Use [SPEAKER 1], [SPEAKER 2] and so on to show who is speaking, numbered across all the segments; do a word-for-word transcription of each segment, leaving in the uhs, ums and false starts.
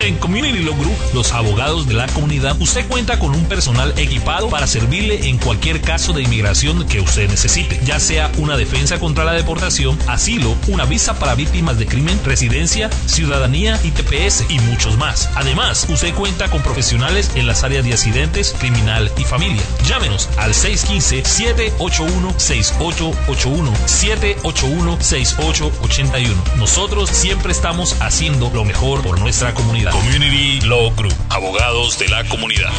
[SPEAKER 1] En Community Law Group, los abogados de la comunidad, usted cuenta con un personal equipado para servirle en cualquier caso de inmigración que usted necesite, ya sea una defensa contra la deportación, asilo, una visa para víctimas de crimen, residencia, ciudadanía y T P S y muchos más. Además, usted cuenta con profesionales en las áreas de accidentes, criminal y familia. Llámenos al seis uno cinco, siete ocho uno, seis ocho ocho uno, siete ocho uno, seis ocho ocho uno. Nosotros siempre estamos haciendo lo mejor por nuestra comunidad. Community Law Group, abogados de la comunidad.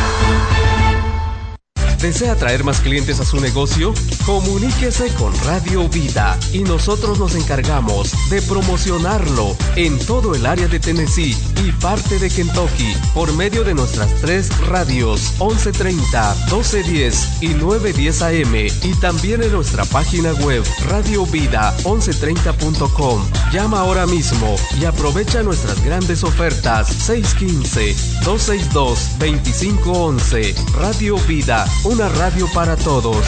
[SPEAKER 2] ¿Desea traer más clientes a su negocio? Comuníquese con Radio Vida y nosotros nos encargamos de promocionarlo en todo el área de Tennessee y parte de Kentucky por medio de nuestras tres radios once treinta, doce diez y nueve diez A M y también en nuestra página web radio vida once treinta punto com. Llama ahora mismo y aprovecha nuestras grandes ofertas seis uno cinco, dos seis dos, dos cinco once. Radio Vida, una radio para todos.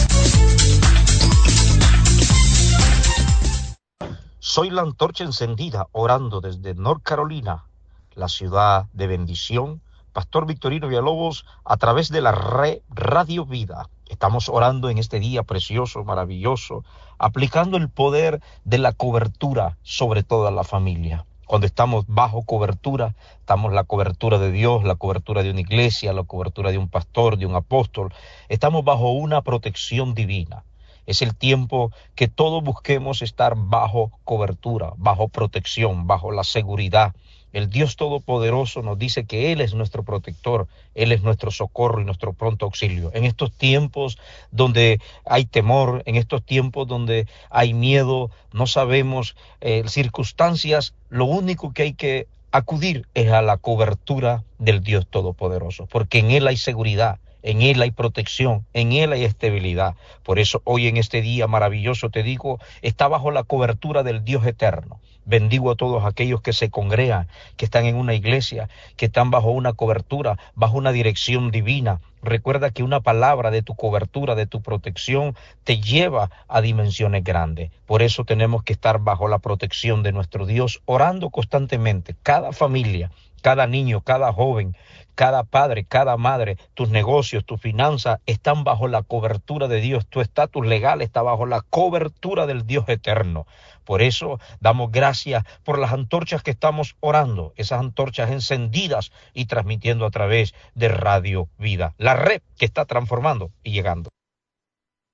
[SPEAKER 3] Soy la antorcha encendida, orando desde North Carolina, la ciudad de bendición. Pastor Victorino Villalobos, a través de la red Radio Vida. Estamos orando en este día precioso, maravilloso, aplicando el poder de la cobertura sobre toda la familia. Cuando estamos bajo cobertura, estamos la cobertura de Dios, la cobertura de una iglesia, la cobertura de un pastor, de un apóstol. Estamos bajo una protección divina. Es el tiempo que todos busquemos estar bajo cobertura, bajo protección, bajo la seguridad. El Dios Todopoderoso nos dice que Él es nuestro protector, Él es nuestro socorro y nuestro pronto auxilio. En estos tiempos donde hay temor, en estos tiempos donde hay miedo, no sabemos eh, circunstancias, lo único que hay que acudir es a la cobertura del Dios Todopoderoso, porque en Él hay seguridad. En Él hay protección, en Él hay estabilidad. Por eso hoy en este día maravilloso te digo, está bajo la cobertura del Dios eterno. Bendigo a todos aquellos que se congregan, que están en una iglesia, que están bajo una cobertura, bajo una dirección divina. Recuerda que una palabra de tu cobertura, de tu protección, te lleva a dimensiones grandes. Por eso tenemos que estar bajo la protección de nuestro Dios, orando constantemente. Cada familia, cada niño, cada joven, cada padre, cada madre, tus negocios, tus finanzas están bajo la cobertura de Dios. Tu estatus legal está bajo la cobertura del Dios eterno. Por eso damos gracias por las antorchas que estamos orando, esas antorchas encendidas y transmitiendo a través de Radio Vida, la red que está transformando y llegando.